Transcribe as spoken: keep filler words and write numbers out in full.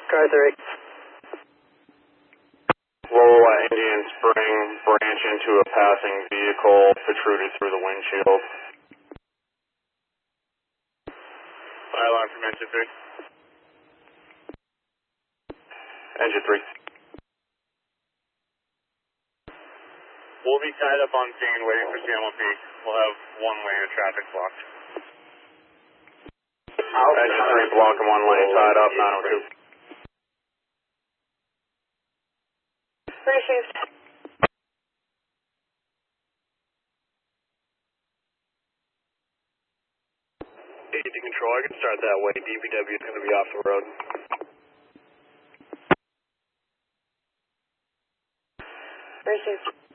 Car three. Lola Indian Spring, branch into a passing vehicle, protruded through the windshield. Fire alarm from engine three. Engine three. We'll be tied up on scene waiting for C M L P. We'll have one lane of traffic blocked. Engine three blocking one lane, tied up, nine oh two. Received. Easy control, I can start that way. D P W is going to be off the road. Received.